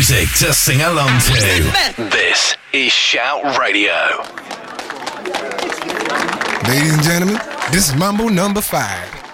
music to sing along to. This is Shout Radio. Ladies and gentlemen, this is Mambo number 5.